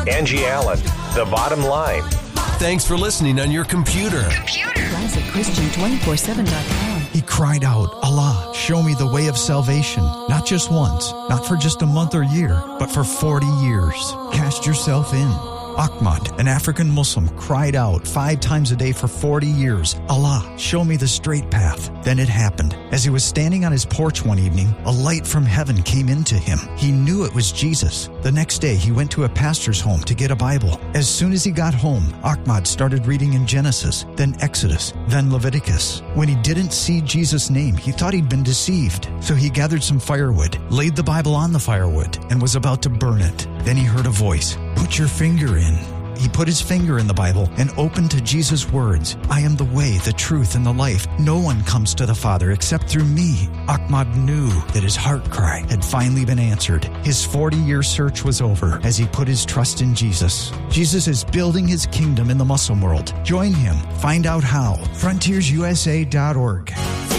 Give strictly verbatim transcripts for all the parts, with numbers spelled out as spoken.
Angie Allen, The Bottom Line. Thanks for listening on your computer. Computer. Classic Christian two forty-seven dot com. He cried out, Allah, show me the way of salvation. Not just once, not for just a month or year, but for forty years. Cast yourself in. Ahmad, an African Muslim, cried out five times a day for forty years, Allah, show me the straight path. Then it happened. As he was standing on his porch one evening, a light from heaven came into him. He knew it was Jesus. The next day, he went to a pastor's home to get a Bible. As soon as he got home, Ahmad started reading in Genesis, then Exodus, then Leviticus. When he didn't see Jesus' name, he thought he'd been deceived. So he gathered some firewood, laid the Bible on the firewood, and was about to burn it. Then he heard a voice, "Put your finger in." He put his finger in the Bible and opened to Jesus' words, "I am the way, the truth, and the life. No one comes to the Father except through me." Ahmad knew that his heart cry had finally been answered. His forty-year search was over as he put his trust in Jesus. Jesus is building his kingdom in the Muslim world. Join him. Find out how. frontiers u s a dot org.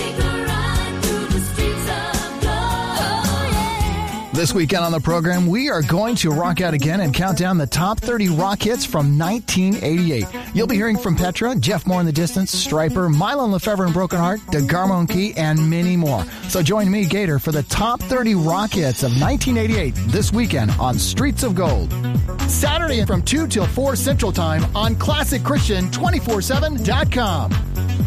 This weekend on the program, we are going to rock out again and count down the top thirty rock hits from nineteen eighty-eight. You'll be hearing from Petra, Jeff Moore in the Distance, Stryper, Mylon Lefevre and Broken Heart, DeGarmo and Key, and many more. So join me, Gator, for the top thirty rock hits of nineteen eighty-eight this weekend on Streets of Gold. Saturday from two till four Central Time on classic christian two forty-seven dot com.